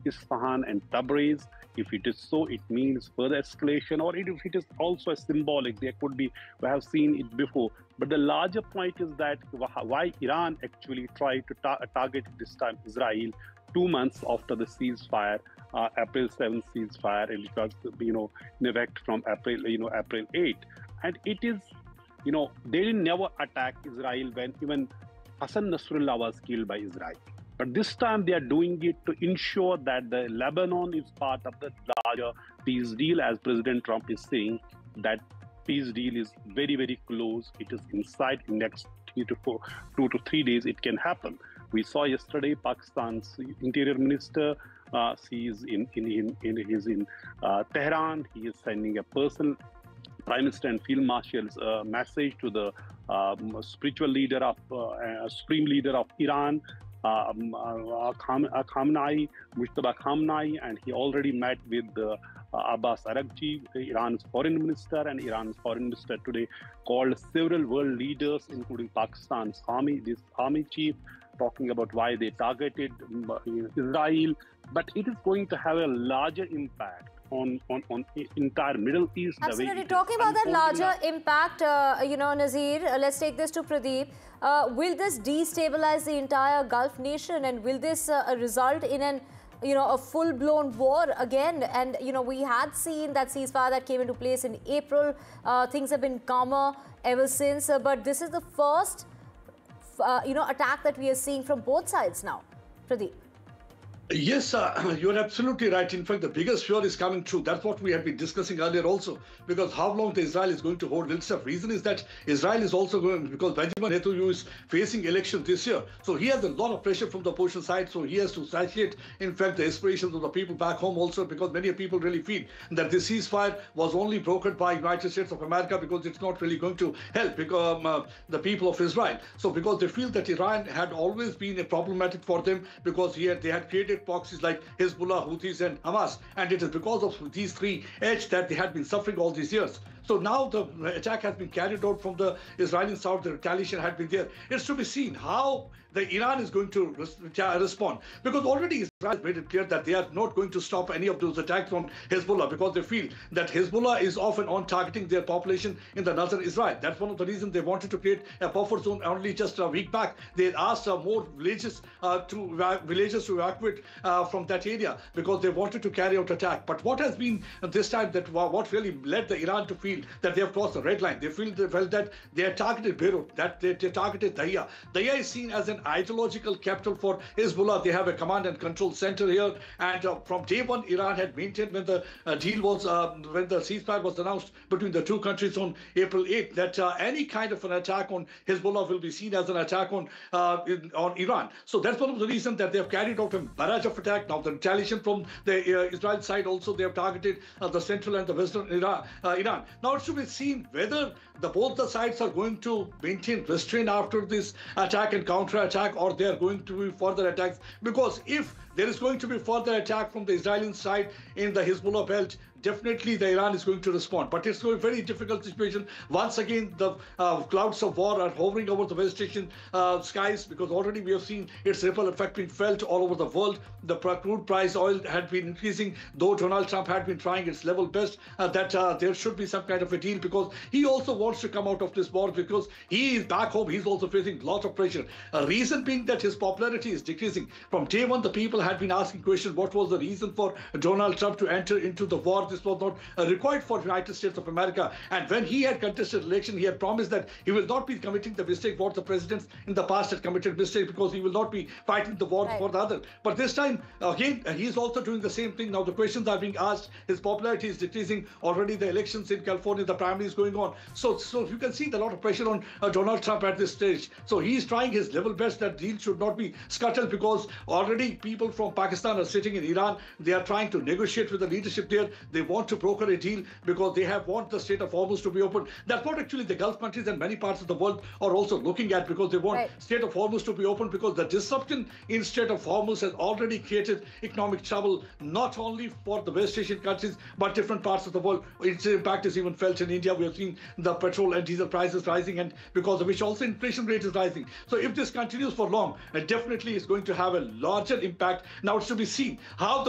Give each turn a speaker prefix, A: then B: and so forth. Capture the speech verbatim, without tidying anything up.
A: Isfahan and Tabriz. If it is so, it means further escalation, or if it is also a symbolic, there could be, we have seen it before. But the larger point is that why Iran actually tried to ta target this time Israel two months after the ceasefire, uh, April seventh ceasefire, which was, you know, in effect from April, you know, April eighth. And it is, you know, they didn't never attack Israel when even Hassan Nasrallah was killed by Israel. But this time they are doing it to ensure that the Lebanon is part of the larger peace deal, as President Trump is saying that peace deal is very, very close. It is inside in next two to four, two to three days. It can happen. We saw yesterday Pakistan's Interior Minister. Uh, he is in in in, in he's in uh, Tehran. He is sending a personal Prime Minister and Field Marshal's uh, message to the um, spiritual leader of uh, uh, supreme leader of Iran. Um, uh, Khamenei, Mujtaba Khamenei, and he already met with uh, Abbas Araghchi, Iran's foreign minister, and Iran's foreign minister today called several world leaders, including Pakistan's army, this army chief, talking about why they targeted Israel. But it is going to have a larger impact on, on, on entire Middle East.
B: Absolutely. Talking about that larger impact, uh, you know, Nazir, uh, let's take this to Pradeep. Uh, will this destabilize the entire Gulf nation, and will this uh, result in an, you know, a full-blown war again? And, you know, we had seen that ceasefire that came into place in April. Uh, things have been calmer ever since. Uh, but this is the first, uh, you know, attack that we are seeing from both sides now. Pradeep.
C: Yes, uh, you're absolutely right. In fact, the biggest fear is coming true. That's what we had been discussing earlier also. Because how long the Israel is going to hold will stuff. Reason is that Israel is also going, because Benjamin Netanyahu is facing elections this year. So he has a lot of pressure from the opposition side. So he has to satiate, in fact, the aspirations of the people back home also, because many people really feel that this ceasefire was only brokered by United States of America because it's not really going to help because, um, uh, the people of Israel. So because they feel that Iran had always been a problematic for them because he had, they had created proxies like Hezbollah, Houthis and Hamas, and it is because of these three edge that they had been suffering all these years. So now the attack has been carried out from the Israeli south, the retaliation had been there. It's to be seen how the Iran is going to res respond, because already Israel has made it clear that they are not going to stop any of those attacks on Hezbollah because they feel that Hezbollah is often on targeting their population in the northern Israel. That's one of the reasons they wanted to create a buffer zone. Only just a week back, they asked uh, more villages uh, to villages to evacuate uh, from that area because they wanted to carry out attack. But what has been uh, this time that uh, what really led the Iran to feel that they have crossed the red line? They feel they felt that they had targeted Beirut, that they, they targeted Daya. Daya is seen as an ideological capital for Hezbollah. They have a command and control center here, and uh, from day one, Iran had maintained when the uh, deal was, uh, when the ceasefire was announced between the two countries on April eighth, that uh, any kind of an attack on Hezbollah will be seen as an attack on uh, in, on Iran. So that's one of the reasons that they have carried out a barrage of attack. Now the retaliation from the uh, Israel side also, they have targeted uh, the central and the western Iran. Uh, Iran. Now it should be seen whether the both the sides are going to maintain restraint after this attack and counter attack, or they are going to be further attacks. Because if there is going to be further attack from the Israeli side in the Hezbollah belt, definitely the Iran is going to respond. But it's a very difficult situation. Once again, the uh, clouds of war are hovering over the West Asian uh, skies, because already we have seen its ripple effect being felt all over the world. The crude price oil had been increasing, though Donald Trump had been trying its level best uh, that uh, there should be some kind of a deal, because he also wants to come out of this war, because he is back home. He's also facing a lot of pressure. A reason being that his popularity is decreasing. From day one, the people had been asking questions, what was the reason for Donald Trump to enter into the war? This was not uh, required for the United States of America. And when he had contested election, he had promised that he will not be committing the mistake what the presidents in the past had committed mistake, because he will not be fighting the war right. for the other. But this time, again, uh, he's also doing the same thing. Now the questions are being asked. His popularity is decreasing. Already the elections in California, the primary is going on. So, so you can see a lot of pressure on uh, Donald Trump at this stage. So he's trying his level best that deal should not be scuttled, because already people from Pakistan are sitting in Iran. They are trying to negotiate with the leadership there. They want to broker a deal because they have want the Strait of Hormuz to be open. That's what actually the Gulf countries and many parts of the world are also looking at, because they want right. Strait of Hormuz to be open, because the disruption in Strait of Hormuz has already created economic trouble, not only for the West Asian countries, but different parts of the world. Its impact is even felt in India. We have seen the petrol and diesel prices rising, and because of which also inflation rate is rising. So if this continues for long, it definitely is going to have a larger impact. Now it's to be seen how the